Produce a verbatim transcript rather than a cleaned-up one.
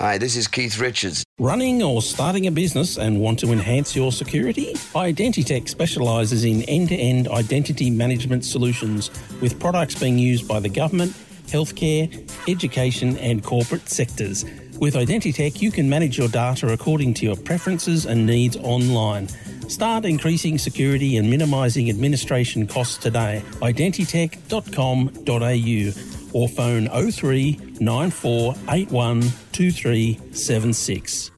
Hi, this is Keith Richards. Running or starting a business and want to enhance your security? Identitech specialises in end-to-end identity management solutions with products being used by the government, healthcare, education and corporate sectors. With Identitech, you can manage your data according to your preferences and needs online. Start increasing security and minimising administration costs today. identitech dot com dot a u or phone oh three nine four eight one two three seven six.